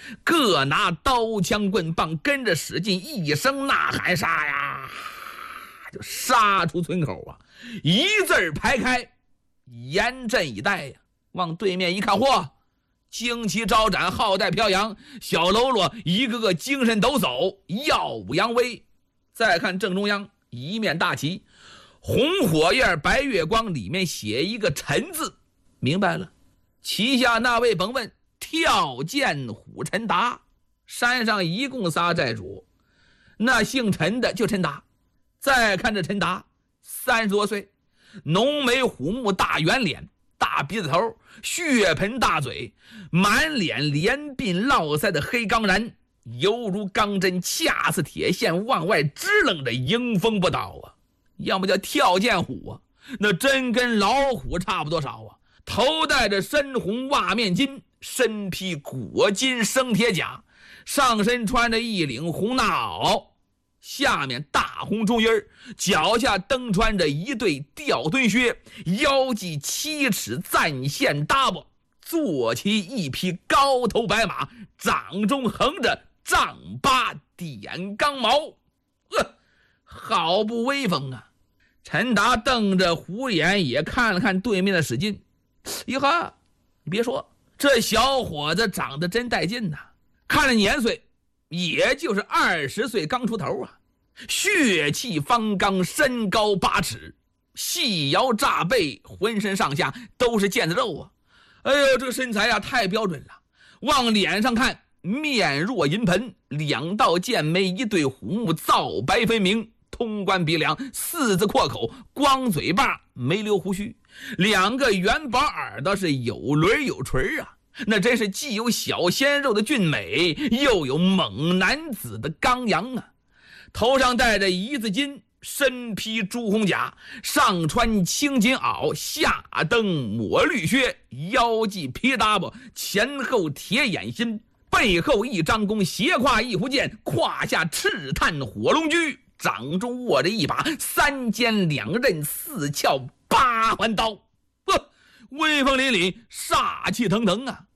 各拿刀枪棍棒，跟着史进一声呐喊杀呀，就杀出村口啊，一字排开，严阵以待呀。往对面一看，嚯，旌旗招展，号带飘扬，小喽啰一个个精神抖擞，耀武扬威。再看正中央一面大旗，红火焰白月光，里面写一个陈字，明白了，旗下那位甭问，跳涧虎陈达。山上一共仨寨主，那姓陈的就陈达。再看这陈达30多岁，浓眉虎目，大圆脸，大鼻子头，血盆大嘴，满脸连鬓络腮的黑钢髯，犹如钢针，恰似铁线，往外支棱着，迎风不倒啊！要么叫跳涧虎啊，那真跟老虎差不多少啊！头戴着深红袜面巾，身披裹金生铁甲，上身穿着一领红大袄，下面大红中衣，脚下蹬穿着一对吊墩靴，腰系7尺暂线搭膊，坐骑一匹高头白马，掌中横着丈8点钢矛，好不威风啊！陈达瞪着虎眼也看了看对面的史进，哟呵，你别说，这小伙子长得真带劲呐，看了年岁也就是20岁刚出头啊，血气方刚，身高8尺，细腰炸背，浑身上下都是腱子肉啊！哎呦，这个身材啊太标准了。往脸上看，面若银盆，2道剑眉，一对虎目，皂白分明，通关鼻梁，4字阔口，光嘴巴，没留胡须，2个元宝耳朵是有轮有垂啊，那真是既有小鲜肉的俊美，又有猛男子的刚阳啊！头上戴着一字巾，身披朱红甲，上穿青金袄，下蹬抹绿靴，腰系皮搭膊，前后铁眼心，背后一张弓，斜挎一壶剑，胯下赤炭火龙驹，掌中握着一把3尖2刃4鞘8环刀，威风凛凛，煞气腾腾啊！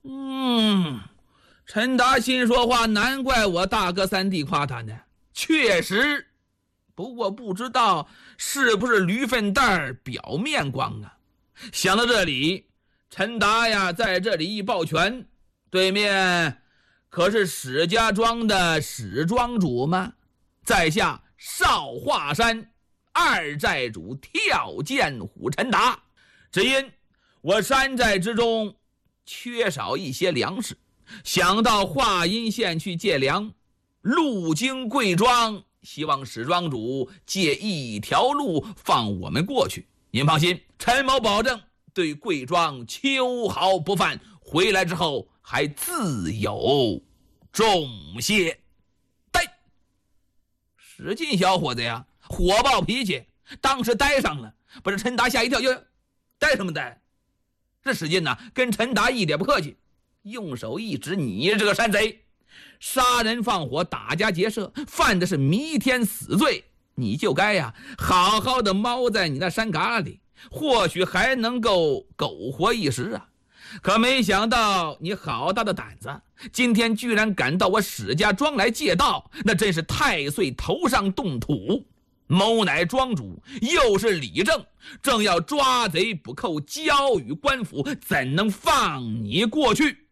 陈达心说话，难怪我大哥3弟夸他呢，确实，不过不知道是不是驴粪蛋表面光啊。想到这里，陈达呀在这里一抱拳，对面可是史家庄的史庄主吗？在下少华山2寨主跳涧虎陈达，只因我山寨之中缺少一些粮食，想到华阴县去借粮，路经贵庄，希望史庄主借一条路放我们过去。您放心，陈某保证对贵庄秋毫不犯，回来之后还自有重谢。呆，史进小伙子呀，火爆脾气，当时呆上了，把这陈达吓一跳。哟，呆什么呆？这史进呢，跟陈达一点不客气，用手一指，你这个山贼，杀人放火，打家劫舍，犯的是弥天死罪，你就该呀好好的猫在你那山旮旯里，或许还能够苟活一时啊！可没想到你好大的胆子，今天居然敢到我史家庄来借道，那真是太岁头上动土。某乃庄主，又是理政，正要抓贼捕寇，交与官府，怎能放你过去？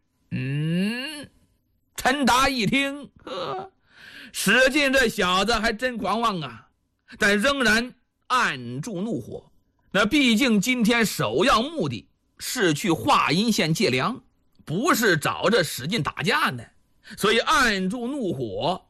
陈达一听，史进这小子还真狂妄啊，但仍然按住怒火。那毕竟今天首要目的是去华阴县借粮，不是找着史进打架呢，所以按住怒火。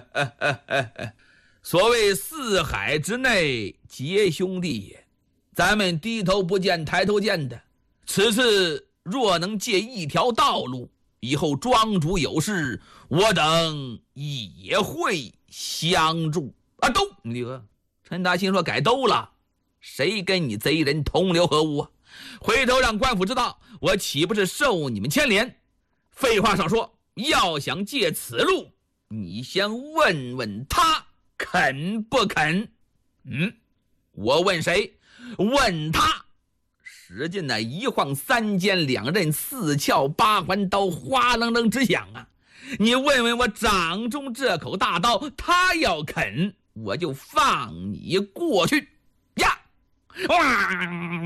所谓四海之内皆兄弟也，咱们低头不见抬头见的，此次若能借一条道路，以后庄主有事，我等也会相助啊！都你个陈达心说，改兜了，谁跟你贼人同流合污啊？回头让官府知道，我岂不是受你们牵连？废话少说，要想借此路，你先问问他肯不肯？我问谁？问他。史进那一晃3尖2刃4鞘8环刀，哗楞楞直响啊！ 你问问我掌中这口大刀，他要啃，我就放你过去呀！哇！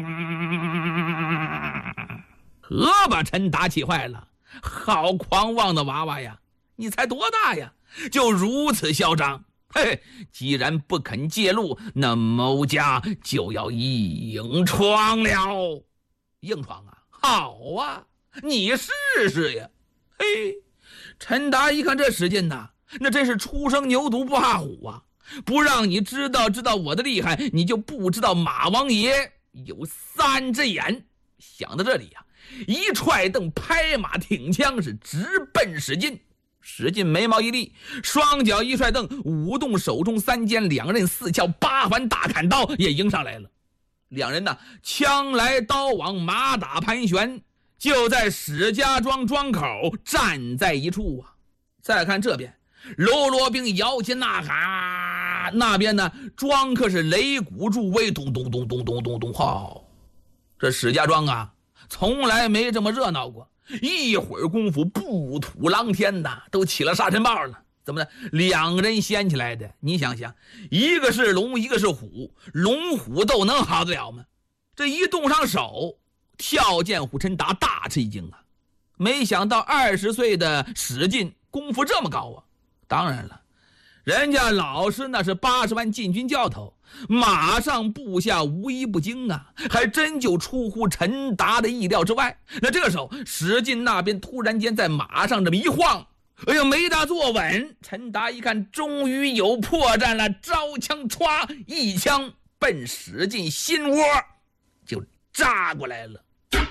可把陈达气坏了，好狂妄的娃娃呀！你才多大呀，就如此嚣张？嘿，既然不肯借路，那某家就要硬闯了。硬闯啊？好啊，你试试呀！嘿，陈达一看这使劲呐，那真是初生牛犊不怕虎啊！不让你知道我的厉害，你就不知道马王爷有3只眼。想到这里呀，一踹凳，拍马挺枪，是直奔史进。史进眉毛一立，双脚一踹凳，舞动手中3尖2刃4鞘8环大砍刀也迎上来了。两人呢，枪来刀往，马打盘旋，就在史家庄庄口站在一处啊。再看这边，喽啰兵摇旗呐喊，那边呢，庄客是擂鼓助威，咚咚咚咚咚咚咚。好，这史家庄啊，从来没这么热闹过。一会儿功夫，不土狼天呐，都起了沙尘暴了。怎么的？2人掀起来的，你想想，一个是龙，一个是虎，龙虎斗能好得了吗？这一动上手，跳涧虎陈达大吃一惊啊！没想到20岁的史进功夫这么高啊！当然了，人家老师那是80万禁军教头，马上部下无一不精啊，还真就出乎陈达的意料之外。那这个时候，史进那边突然间在马上这么一晃，哎呀，没大坐稳。陈达一看，终于有破绽了，招枪歘，一枪奔史进心窝就扎过来了。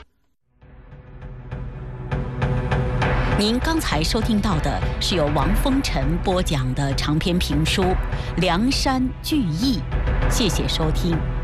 您刚才收听到的是由王风尘播讲的长篇评书《梁山聚义》，谢谢收听。